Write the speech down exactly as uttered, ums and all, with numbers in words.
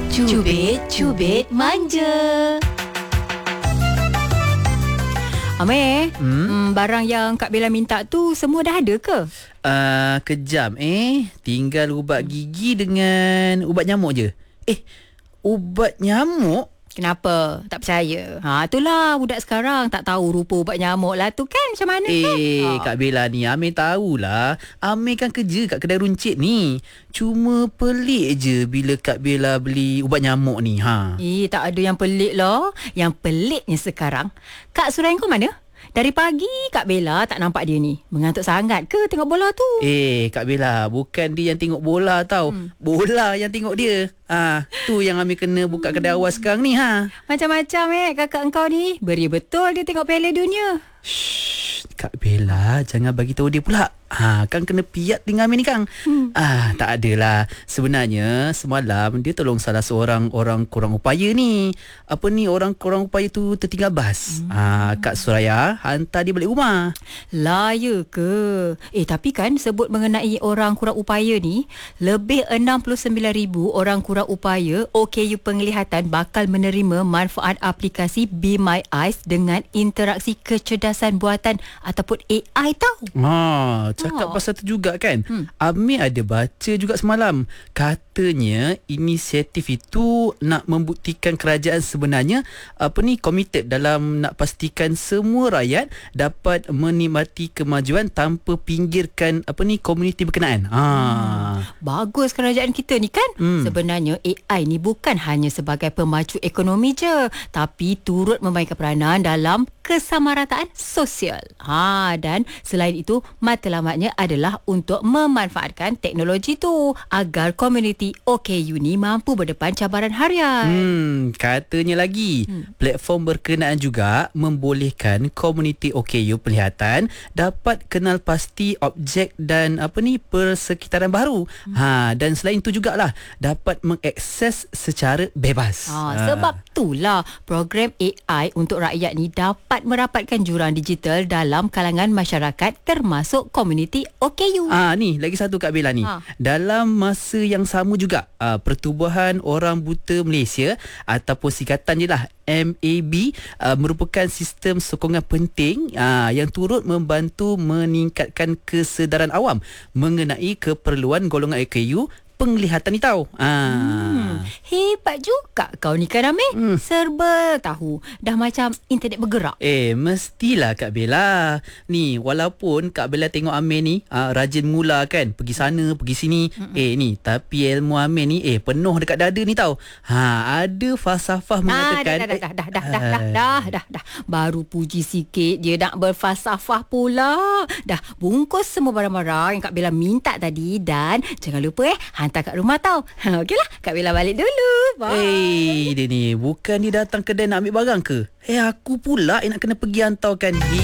Cubit, cubit, manja. Amir, hmm? hmm, barang yang Kak Bella minta tu semua dah ada ke? Uh, kejam eh. Tinggal ubat gigi dengan ubat nyamuk je. Eh, ubat nyamuk? Kenapa? Tak percaya? Ha, itulah budak sekarang tak tahu rupa ubat nyamuk lah tu kan. Macam mana eh, kan? Eh, Kak Bella ni, Amir tahulah. Amir kan kerja kat kedai runcit ni. Cuma pelik je bila Kak Bella beli ubat nyamuk ni. Ha. Eh, tak ada yang pelik lah. Yang peliknya sekarang, Kak Surain kau mana? Dari pagi Kak Bella tak nampak dia ni. Mengantuk sangat ke tengok bola tu? Eh, Kak Bella, bukan dia yang tengok bola tau. Hmm. Bola yang tengok dia. Ah, tu yang Amir kena buka kedai awal sekarang ni ha. Macam-macam eh kakak engkau ni. Beri betul dia tengok Piala Dunia. Shh, Kak Bella, jangan bagi tahu dia pula. Ha, kan kena piat dengan Amir ni Kang. Hmm. Ah, tak adalah. Sebenarnya semalam dia tolong salah seorang orang kurang upaya ni. Apa ni orang kurang upaya tu tertinggal bas. Hmm. Ah, Kak Suraya hantar dia balik rumah. Lah ya ke? Eh tapi kan sebut mengenai orang kurang upaya ni, lebih enam puluh sembilan ribu orang kurang upaya O K U penglihatan bakal menerima manfaat aplikasi Be My Eyes dengan interaksi kecerdasan buatan ataupun A I tau. Ha, cakap oh. pasal tu juga kan. Hmm. Amir ada baca juga semalam. Katanya inisiatif itu nak membuktikan kerajaan sebenarnya apa ni committed dalam nak pastikan semua rakyat dapat menikmati kemajuan tanpa pinggirkan apa ni komuniti berkenaan. Ha. Hmm. Bagus kerajaan kita ni kan. Hmm. Sebenarnya A I ni bukan hanya sebagai pemacu ekonomi je, tapi turut memainkan peranan dalam kesamarataan sosial. Ha, dan selain itu matlamatnya adalah untuk memanfaatkan teknologi tu agar komuniti O K U ni mampu berdepan cabaran harian. Hmm, katanya lagi hmm. platform berkenaan juga membolehkan komuniti O K U penglihatan dapat kenal pasti objek dan apa ni persekitaran baru. Hmm. Ha, dan selain itu jugalah dapat mengakses secara bebas. Ha, ha. Sebab itulah program A I untuk rakyat ni dapat merapatkan jurang digital dalam kalangan masyarakat termasuk komuniti O K U. Ah, ni lagi satu Kak Bella ni. Ha. Dalam masa yang sama juga ah, Pertubuhan Orang Buta Malaysia ataupun singkatan je lah M A B uh, merupakan sistem sokongan penting uh, yang turut membantu meningkatkan kesedaran awam mengenai keperluan golongan O K U penglihatan ni tahu. Ah. Hmm, hebat juga kau ni kan Amir. Hmm. Serba tahu. Dah macam internet bergerak. Eh, mestilah Kak Bella. Ni, walaupun Kak Bella tengok Amir ni ah, rajin mula kan. Pergi sana, pergi sini. Mm-mm. Eh ni, tapi ilmu Amir ni eh penuh dekat dada ni tahu. Ha, ada falsafah mengatakan. Ah, dah, dah, dah, dah, dah, dah, dah, dah, dah, dah, dah. Baru puji sikit je nak berfalsafah pula. Dah, bungkus semua barang-barang yang Kak Bella minta tadi dan jangan lupa eh hantar kat rumah tau. Okeylah, Kak Bella balik dulu. Bye. Eh, dia ni bukan dia datang kedai nak ambil barang ke? Eh, aku pula yang nak kena pergi hantarkan.